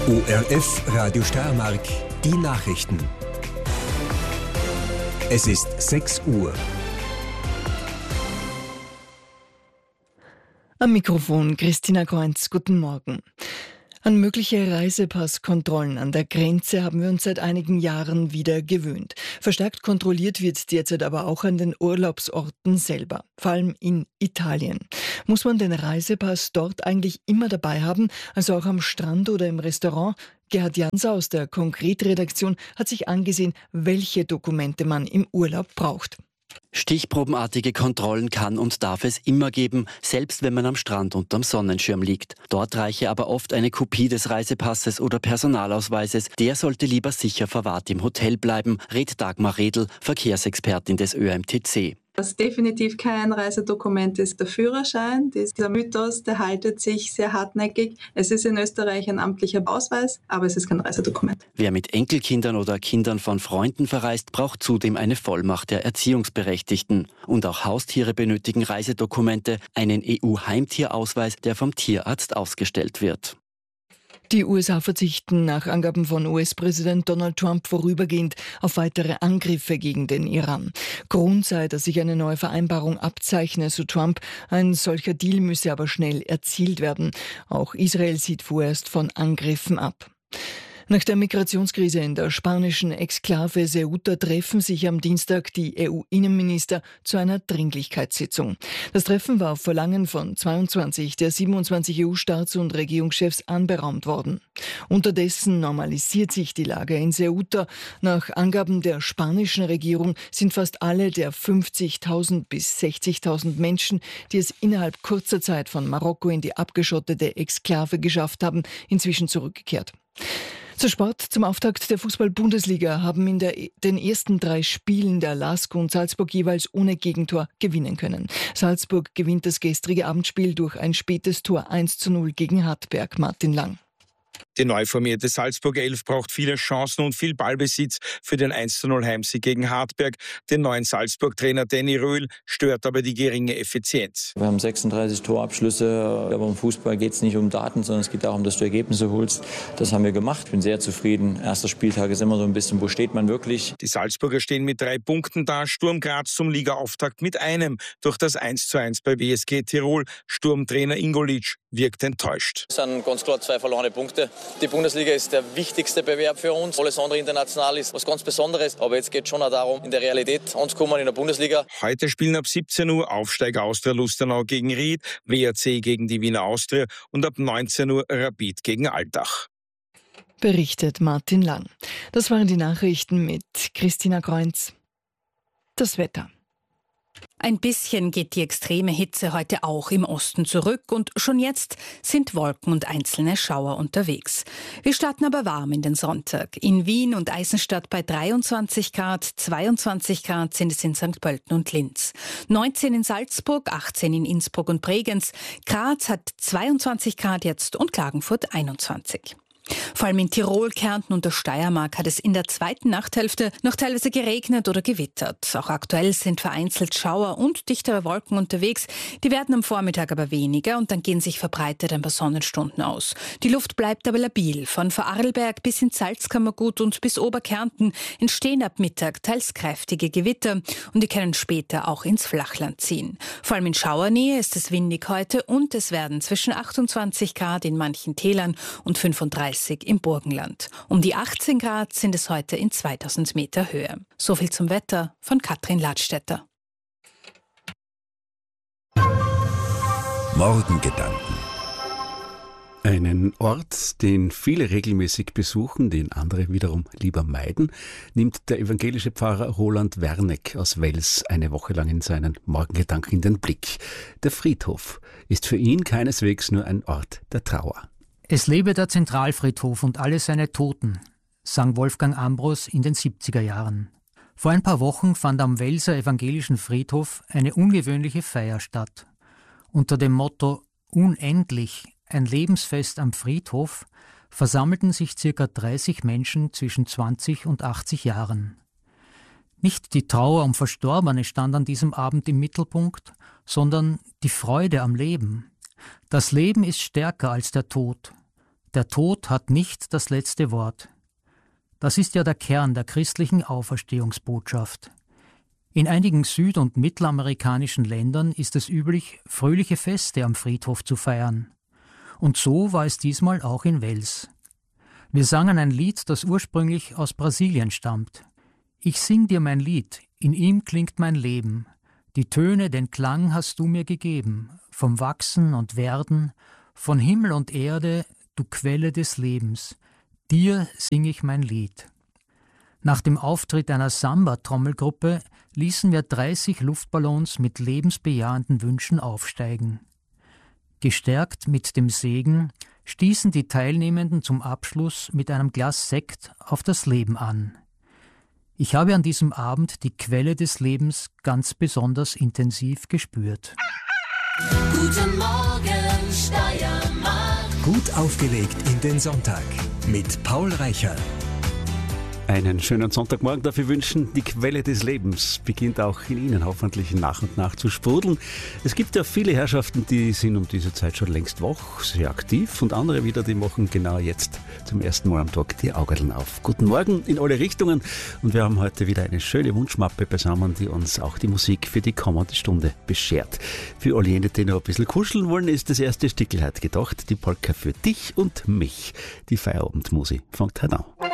ORF Radio Steiermark, die Nachrichten. Es ist 6 Uhr. Am Mikrofon Christina Kreunz, guten Morgen. An mögliche Reisepasskontrollen an der Grenze haben wir uns seit einigen Jahren wieder gewöhnt. Verstärkt kontrolliert wird derzeit aber auch an den Urlaubsorten selber, vor allem in Italien. Muss man den Reisepass dort eigentlich immer dabei haben, also auch am Strand oder im Restaurant? Gerhard Janser aus der Konkret-Redaktion hat sich angesehen, welche Dokumente man im Urlaub braucht. Stichprobenartige Kontrollen kann und darf es immer geben, selbst wenn man am Strand unterm Sonnenschirm liegt. Dort reiche aber oft eine Kopie des Reisepasses oder Personalausweises. Der sollte lieber sicher verwahrt im Hotel bleiben, rät Dagmar Redl, Verkehrsexpertin des ÖMTC. Was definitiv kein Reisedokument ist, der Führerschein. Dieser Mythos, der haltet sich sehr hartnäckig. Es ist in Österreich ein amtlicher Ausweis, aber es ist kein Reisedokument. Wer mit Enkelkindern oder Kindern von Freunden verreist, braucht zudem eine Vollmacht der Erziehungsberechtigten. Und auch Haustiere benötigen Reisedokumente, einen EU-Heimtierausweis, der vom Tierarzt ausgestellt wird. Die USA verzichten nach Angaben von US-Präsident Donald Trump vorübergehend auf weitere Angriffe gegen den Iran. Grund sei, dass sich eine neue Vereinbarung abzeichne, so Trump. Ein solcher Deal müsse aber schnell erzielt werden. Auch Israel sieht vorerst von Angriffen ab. Nach der Migrationskrise in der spanischen Exklave Ceuta treffen sich am Dienstag die EU-Innenminister zu einer Dringlichkeitssitzung. Das Treffen war auf Verlangen von 22 der 27 EU-Staats- und Regierungschefs anberaumt worden. Unterdessen normalisiert sich die Lage in Ceuta. Nach Angaben der spanischen Regierung sind fast alle der 50.000 bis 60.000 Menschen, die es innerhalb kurzer Zeit von Marokko in die abgeschottete Exklave geschafft haben, inzwischen zurückgekehrt. Zu Sport. Zum Auftakt der Fußball-Bundesliga haben in den ersten 3 Spielen der LASK und Salzburg jeweils ohne Gegentor gewinnen können. Salzburg gewinnt das gestrige Abendspiel durch ein spätes Tor 1:0 gegen Hartberg. Martin Lang. Die neu formierte Salzburger Elf braucht viele Chancen und viel Ballbesitz für den 1:0 Heimsieg gegen Hartberg. Den neuen Salzburg-Trainer Danny Röhl stört aber die geringe Effizienz. Wir haben 36 Torabschlüsse, aber im Fußball geht es nicht um Daten, sondern es geht darum, dass du Ergebnisse holst. Das haben wir gemacht. Ich bin sehr zufrieden. Erster Spieltag ist immer so ein bisschen, wo steht man wirklich? Die Salzburger stehen mit 3 Punkten da. Sturm Graz zum Ligaauftakt mit einem durch das 1:1 bei WSG Tirol. Sturmtrainer Ingolic wirkt enttäuscht. Es sind ganz klar 2 verlorene Punkte. Die Bundesliga ist der wichtigste Bewerb für uns. Alles andere international ist was ganz Besonderes. Aber jetzt geht es schon auch darum, in der Realität anzukommen in der Bundesliga. Heute spielen ab 17 Uhr Aufsteiger Austria Lustenau gegen Ried, WRC gegen die Wiener Austria und ab 19 Uhr Rapid gegen Altach. Berichtet Martin Lang. Das waren die Nachrichten mit Christina Kreunz. Das Wetter. Ein bisschen geht die extreme Hitze heute auch im Osten zurück und schon jetzt sind Wolken und einzelne Schauer unterwegs. Wir starten aber warm in den Sonntag. In Wien und Eisenstadt bei 23 Grad, 22 Grad sind es in St. Pölten und Linz. 19 in Salzburg, 18 in Innsbruck und Bregenz. Graz hat 22 Grad jetzt und Klagenfurt 21. Vor allem in Tirol, Kärnten und der Steiermark hat es in der zweiten Nachthälfte noch teilweise geregnet oder gewittert. Auch aktuell sind vereinzelt Schauer und dichtere Wolken unterwegs. Die werden am Vormittag aber weniger und dann gehen sich verbreitet ein paar Sonnenstunden aus. Die Luft bleibt aber labil. Von Vorarlberg bis ins Salzkammergut und bis Oberkärnten entstehen ab Mittag teils kräftige Gewitter und die können später auch ins Flachland ziehen. Vor allem in Schauernähe ist es windig heute und es werden zwischen 28 Grad in manchen Tälern und 35 im Burgenland. Um die 18 Grad sind es heute in 2000 Meter Höhe. So viel zum Wetter von Katrin Ladstätter. Morgengedanken. Einen Ort, den viele regelmäßig besuchen, den andere wiederum lieber meiden, nimmt der evangelische Pfarrer Roland Werneck aus Wels eine Woche lang in seinen Morgengedanken in den Blick. Der Friedhof ist für ihn keineswegs nur ein Ort der Trauer. Es lebe der Zentralfriedhof und alle seine Toten, sang Wolfgang Ambros in den 70er Jahren. Vor ein paar Wochen fand am Welser evangelischen Friedhof eine ungewöhnliche Feier statt. Unter dem Motto »Unendlich, ein Lebensfest am Friedhof« versammelten sich ca. 30 Menschen zwischen 20 und 80 Jahren. Nicht die Trauer um Verstorbene stand an diesem Abend im Mittelpunkt, sondern die Freude am Leben. Das Leben ist stärker als der Tod. Der Tod hat nicht das letzte Wort. Das ist ja der Kern der christlichen Auferstehungsbotschaft. In einigen süd- und mittelamerikanischen Ländern ist es üblich, fröhliche Feste am Friedhof zu feiern. Und so war es diesmal auch in Wels. Wir sangen ein Lied, das ursprünglich aus Brasilien stammt. Ich sing dir mein Lied, in ihm klingt mein Leben. Die Töne, den Klang hast du mir gegeben, vom Wachsen und Werden, von Himmel und Erde, du Quelle des Lebens. Dir sing ich mein Lied. Nach dem Auftritt einer Samba-Trommelgruppe ließen wir 30 Luftballons mit lebensbejahenden Wünschen aufsteigen. Gestärkt mit dem Segen stießen die Teilnehmenden zum Abschluss mit einem Glas Sekt auf das Leben an. Ich habe an diesem Abend die Quelle des Lebens ganz besonders intensiv gespürt. Guten Morgen, Steiermark. Gut aufgelegt in den Sonntag mit Paul Reicher. Einen schönen Sonntagmorgen darf ich wünschen. Die Quelle des Lebens beginnt auch in Ihnen hoffentlich nach und nach zu sprudeln. Es gibt ja viele Herrschaften, die sind um diese Zeit schon längst wach, sehr aktiv, und andere wieder, die machen genau jetzt zum ersten Mal am Tag die Augen auf. Guten Morgen in alle Richtungen, und wir haben heute wieder eine schöne Wunschmappe beisammen, die uns auch die Musik für die kommende Stunde beschert. Für alle jene, die noch ein bisschen kuscheln wollen, ist das erste Stickel heute gedacht, die Polka für dich und mich. Die Feierabendmusik fängt heute an.